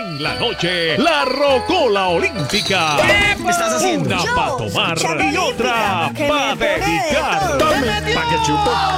En la noche, la rocola olímpica. ¿Qué estás haciendo? Una para tomar y otra para dedicar. Tome, pa' que chupe.